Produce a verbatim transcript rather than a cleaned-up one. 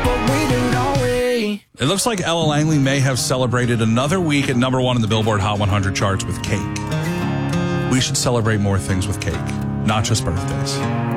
but we do, don't we? It looks like Ella Langley may have celebrated another week at number one in the Billboard Hot one hundred charts with cake. We should celebrate more things with cake, not just birthdays.